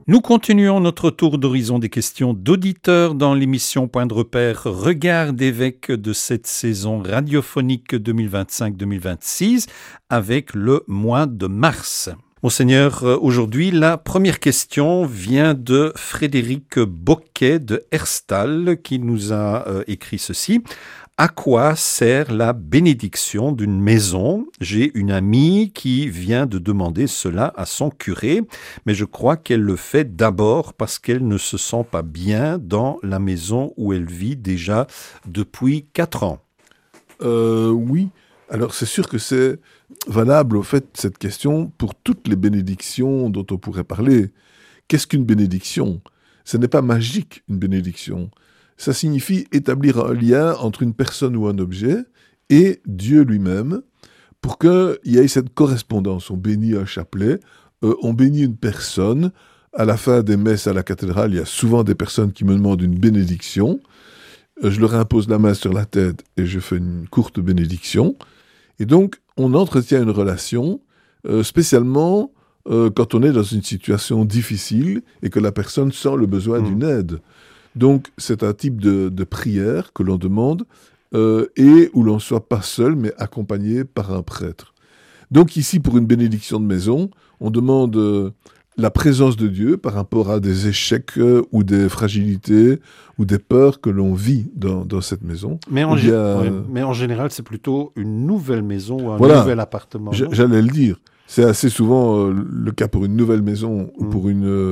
Nous continuons notre tour d'horizon des questions d'auditeurs dans l'émission Point de repère Regard d'évêque de cette saison radiophonique 2025-2026 avec le mois de mars. Monseigneur, aujourd'hui, la première question vient de Frédéric Boquet de Herstal qui nous a écrit ceci. À quoi sert la bénédiction d'une maison ? J'ai une amie qui vient de demander cela à son curé, mais je crois qu'elle le fait d'abord parce qu'elle ne se sent pas bien dans la maison où elle vit déjà depuis 4 ans. Oui, alors c'est sûr que c'est valable au fait cette question pour toutes les bénédictions dont on pourrait parler. Qu'est-ce qu'une bénédiction ? Ce n'est pas magique une bénédiction. Ça signifie établir un lien entre une personne ou un objet et Dieu lui-même pour qu'il y ait cette correspondance. On bénit un chapelet, on bénit une personne. À la fin des messes à la cathédrale, il y a souvent des personnes qui me demandent une bénédiction. Je leur impose la main sur la tête et je fais une courte bénédiction. Et donc, on entretient une relation, spécialement quand on est dans une situation difficile et que la personne sent le besoin d'une aide. Donc, c'est un type de prière que l'on demande et où l'on ne soit pas seul, mais accompagné par un prêtre. Donc ici, pour une bénédiction de maison, on demande la présence de Dieu par rapport à des échecs ou des fragilités ou des peurs que l'on vit dans cette maison. Mais en général, c'est plutôt une nouvelle maison ou un nouvel appartement. J'allais le dire. C'est assez souvent le cas pour une nouvelle maison ou pour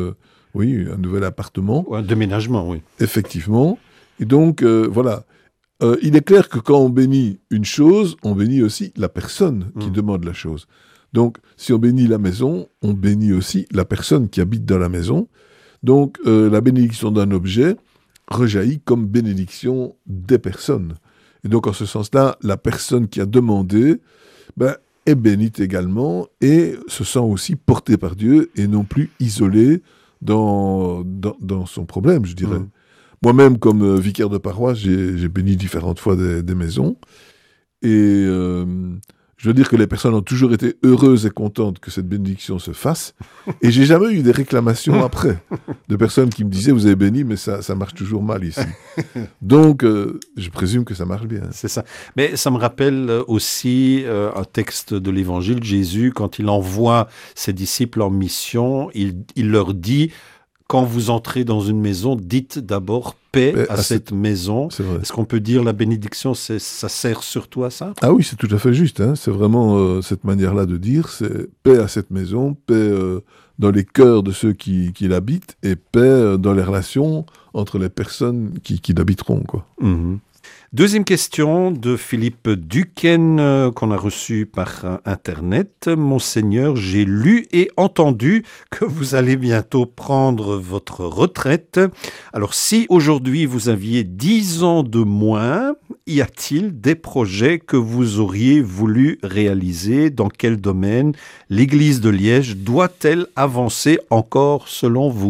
un nouvel appartement. Ou un déménagement, oui. Effectivement. Et donc, voilà. Il est clair que quand on bénit une chose, on bénit aussi la personne qui demande la chose. Donc, si on bénit la maison, on bénit aussi la personne qui habite dans la maison. Donc, la bénédiction d'un objet rejaillit comme bénédiction des personnes. Et donc, en ce sens-là, la personne qui a demandé est bénite également et se sent aussi portée par Dieu et non plus isolée dans son problème, je dirais. Moi-même, comme vicaire de paroisse, j'ai béni différentes fois des maisons. Et je veux dire que les personnes ont toujours été heureuses et contentes que cette bénédiction se fasse. Et j'ai jamais eu des réclamations après de personnes qui me disaient « Vous avez béni, mais ça marche toujours mal ici. » Donc, je présume que ça marche bien. C'est ça. Mais ça me rappelle aussi un texte de l'Évangile. Jésus, quand il envoie ses disciples en mission, il leur dit « Quand vous entrez dans une maison, dites d'abord paix à cette maison. » Est-ce qu'on peut dire la bénédiction, ça sert surtout à ça ? Ah oui, c'est tout à fait juste. Hein. C'est vraiment cette manière-là de dire. C'est paix à cette maison, paix dans les cœurs de ceux qui l'habitent et paix dans les relations entre les personnes qui l'habiteront, quoi. Deuxième question de Philippe Duquesne qu'on a reçu par Internet. Monseigneur, j'ai lu et entendu que vous allez bientôt prendre votre retraite. Alors si aujourd'hui vous aviez 10 ans de moins, y a-t-il des projets que vous auriez voulu réaliser ? Dans quel domaine l'Église de Liège doit-elle avancer encore selon vous ?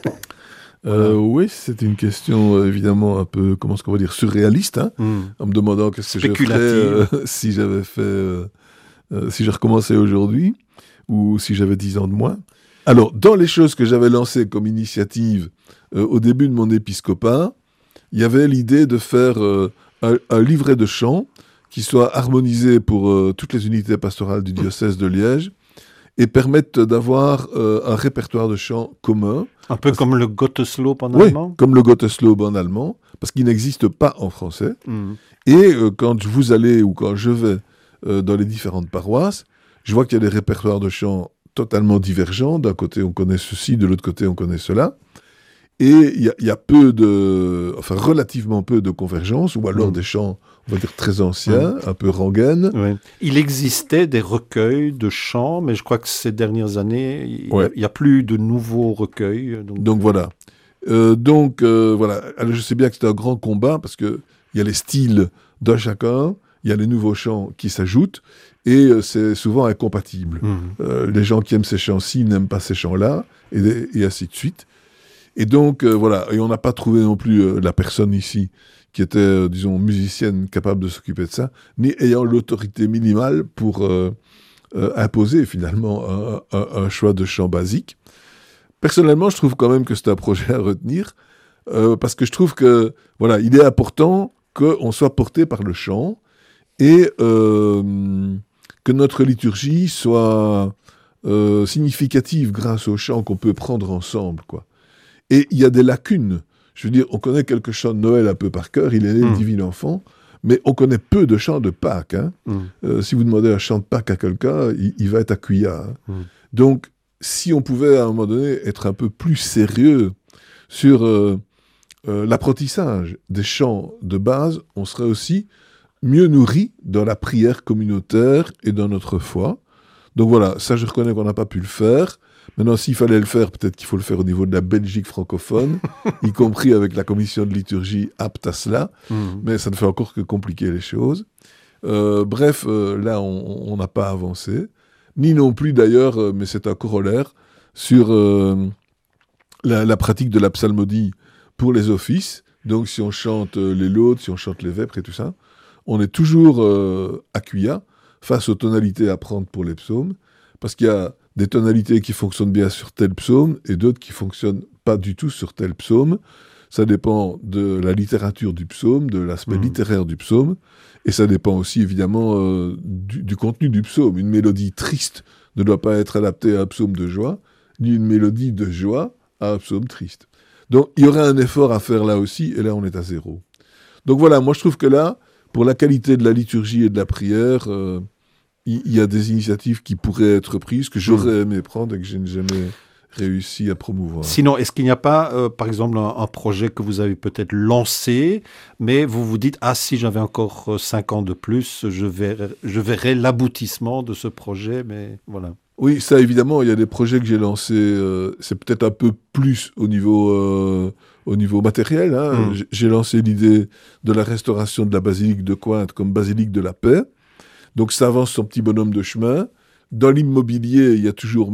Oui, c'est une question évidemment un peu, comment est-ce qu'on va dire, surréaliste, hein, en me demandant qu'est-ce que je ferais si j'avais fait, si je recommençais aujourd'hui, ou si j'avais 10 ans de moins. Alors, dans les choses que j'avais lancées comme initiative au début de mon épiscopat, il y avait l'idée de faire un livret de chants qui soit harmonisé pour toutes les unités pastorales du diocèse de Liège, et permettent d'avoir un répertoire de chants commun. Un peu comme le Gotteslob en allemand ? Oui, comme le Gotteslob en allemand, parce qu'il n'existe pas en français. Et quand vous allez ou quand je vais dans les différentes paroisses, je vois qu'il y a des répertoires de chants totalement divergents. D'un côté, on connaît ceci, de l'autre côté, on connaît cela. Et il y a relativement peu de convergence, ou alors des chants, on va dire, très anciens, un peu rengaines. Oui. Il existait des recueils de chants, mais je crois que ces dernières années, il n'y a plus de nouveaux recueils. Donc voilà. Voilà. Alors je sais bien que c'est un grand combat, parce qu'il y a les styles d'un chacun, il y a les nouveaux chants qui s'ajoutent, et c'est souvent incompatible. Les gens qui aiment ces chants-ci n'aiment pas ces chants-là, et ainsi de suite. Et donc, voilà, et on n'a pas trouvé non plus la personne ici qui était, disons, musicienne capable de s'occuper de ça, ni ayant l'autorité minimale pour imposer finalement un choix de chant basique. Personnellement, je trouve quand même que c'est un projet à retenir, parce que je trouve que, voilà, il est important qu'on soit porté par le chant et que notre liturgie soit significative grâce au chant qu'on peut prendre ensemble, quoi. Et il y a des lacunes. Je veux dire, on connaît quelques chants de Noël un peu par cœur, il est né le divin enfant, mais on connaît peu de chants de Pâques. Hein. Si vous demandez un chant de Pâques à quelqu'un, il va être à cuillard. Hein. Donc, si on pouvait à un moment donné être un peu plus sérieux sur l'apprentissage des chants de base, on serait aussi mieux nourri dans la prière communautaire et dans notre foi. Donc voilà, ça je reconnais qu'on n'a pas pu le faire. Maintenant, s'il fallait le faire, peut-être qu'il faut le faire au niveau de la Belgique francophone, y compris avec la commission de liturgie apte à cela, mais ça ne fait encore que compliquer les choses. Bref, là, on n'a pas avancé, ni non plus d'ailleurs, mais c'est un corollaire, sur la pratique de la psalmodie pour les offices. Donc si on chante les laudes, si on chante les vêpres et tout ça, on est toujours à cuillard face aux tonalités à prendre pour les psaumes, parce qu'il y a des tonalités qui fonctionnent bien sur tel psaume et d'autres qui ne fonctionnent pas du tout sur tel psaume. Ça dépend de la littérature du psaume, de l'aspect littéraire du psaume, et ça dépend aussi évidemment du contenu du psaume. Une mélodie triste ne doit pas être adaptée à un psaume de joie, ni une mélodie de joie à un psaume triste. Donc il y aurait un effort à faire là aussi, et là on est à zéro. Donc voilà, moi je trouve que là, pour la qualité de la liturgie et de la prière, il y a des initiatives qui pourraient être prises, que j'aurais aimé prendre et que je n'ai jamais réussi à promouvoir. Sinon, est-ce qu'il n'y a pas, par exemple, un projet que vous avez peut-être lancé, mais vous vous dites, ah si j'avais encore 5 ans de plus, je verrais l'aboutissement de ce projet, mais voilà. Oui, ça évidemment, il y a des projets que j'ai lancés, c'est peut-être un peu plus au niveau matériel. Hein. J'ai lancé l'idée de la restauration de la basilique de Cointe comme basilique de la paix. Donc ça avance son petit bonhomme de chemin. Dans l'immobilier, il y a toujours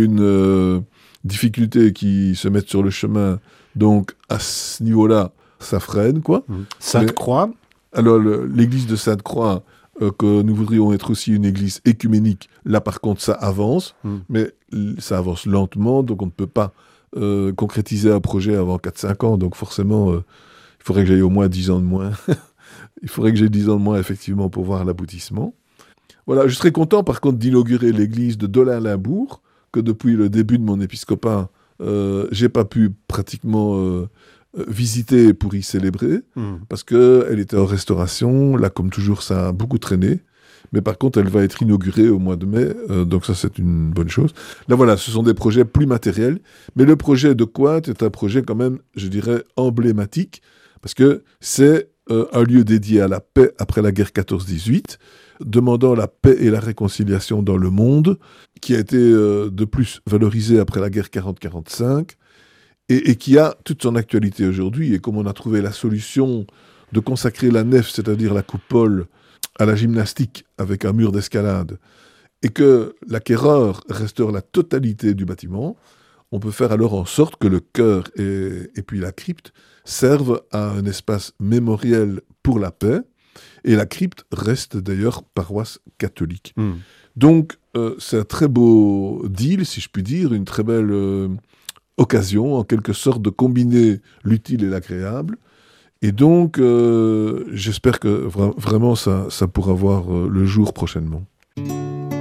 1001 difficultés qui se mettent sur le chemin. Donc à ce niveau-là, ça freine, quoi. Sainte-Croix. Alors l'église de Sainte-Croix, que nous voudrions être aussi une église écuménique, là par contre ça avance, mais ça avance lentement, donc on ne peut pas concrétiser un projet avant 4-5 ans. Donc forcément, il faudrait que j'aille au moins 10 ans de moins. Il faudrait que j'aie 10 ans de moins, effectivement, pour voir l'aboutissement. Voilà, je serais content, par contre, d'inaugurer l'église de Dolin-Limbourg, que depuis le début de mon épiscopat, j'ai pas pu pratiquement visiter pour y célébrer, parce qu'elle était en restauration. Là, comme toujours, ça a beaucoup traîné. Mais par contre, elle va être inaugurée au mois de mai, donc ça, c'est une bonne chose. Là, voilà, ce sont des projets plus matériels. Mais le projet de Cointe est un projet quand même, je dirais, emblématique, parce que c'est un lieu dédié à la paix après la guerre 14-18, demandant la paix et la réconciliation dans le monde, qui a été de plus valorisé après la guerre 40-45, et qui a toute son actualité aujourd'hui. Et comme on a trouvé la solution de consacrer la nef, c'est-à-dire la coupole, à la gymnastique avec un mur d'escalade, et que l'acquéreur restaure la totalité du bâtiment, on peut faire alors en sorte que le chœur et puis la crypte servent à un espace mémoriel pour la paix, et la crypte reste d'ailleurs paroisse catholique. Donc c'est un très beau deal, si je puis dire, une très belle occasion, en quelque sorte, de combiner l'utile et l'agréable. Et donc, j'espère que vraiment ça pourra voir le jour prochainement.